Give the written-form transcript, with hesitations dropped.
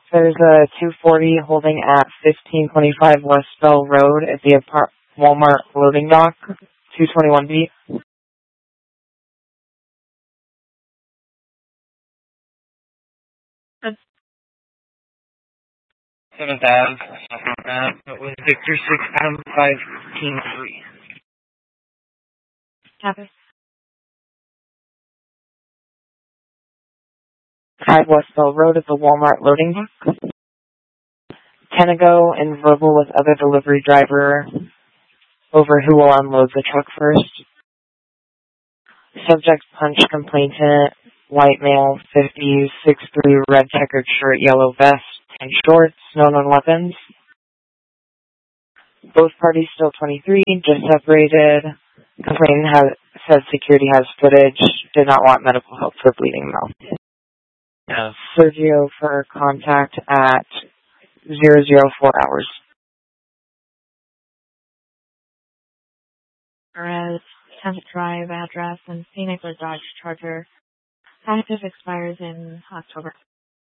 There's a 240 holding at 1525 West Bell Road at the Walmart loading dock, 221B. Good. 7th Ave, that was Victor 6 Adam 5-3. Copy. 5 West Bell Road at the Walmart loading dock. Tenego and verbal with other delivery driver over who will unload the truck first. Subject punch complainant, white male, 50s, 6'3", red checkered shirt, yellow vest, and shorts, no known weapons. Both parties still 23, just separated. Complainant says security has footage, did not want medical help for bleeding mouth. Sergio for contact at 004 hours. Perez, 10th Drive address, and Phoenix or Dodge Charger. Active expires in October.